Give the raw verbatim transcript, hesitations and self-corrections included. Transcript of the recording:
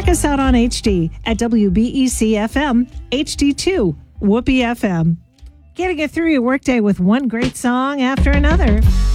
us out on H D at W B E C F M, H D two, Whoopee F M. Getting it through your workday with one great song after another.